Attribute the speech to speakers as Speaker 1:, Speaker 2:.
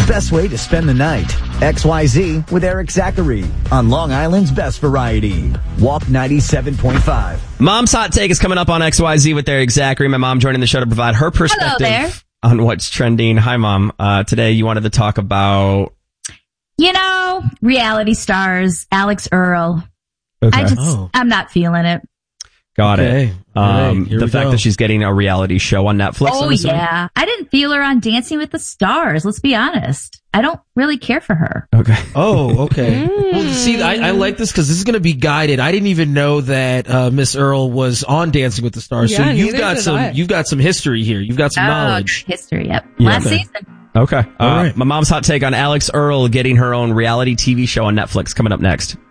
Speaker 1: best way to spend the night. XYZ with Eric Zachary on Long Island's best variety. Walk 97.5.
Speaker 2: Mom's Hot Take is coming up on XYZ with Eric Zachary. My mom joining the show to provide her perspective on what's trending. Hi, Mom. Today you wanted to talk about...
Speaker 3: reality stars, Alex Earl.
Speaker 2: Okay.
Speaker 3: I'm not feeling it.
Speaker 2: Got it.
Speaker 4: Right,
Speaker 2: the fact that she's getting a reality show on Netflix.
Speaker 3: Oh, yeah. I didn't feel her on Dancing with the Stars. Let's be honest. I don't really care for her.
Speaker 2: Okay.
Speaker 4: Oh, okay. Well, see, I like this because this is going to be guided. I didn't even know that Miss Earl was on Dancing with the Stars.
Speaker 5: Yeah,
Speaker 4: so you've got some history here. You've got some knowledge.
Speaker 3: History, yep.
Speaker 2: Yeah.
Speaker 3: Last season.
Speaker 2: Okay.
Speaker 4: All right.
Speaker 2: My mom's hot take on Alex Earl getting her own reality TV show on Netflix coming up next.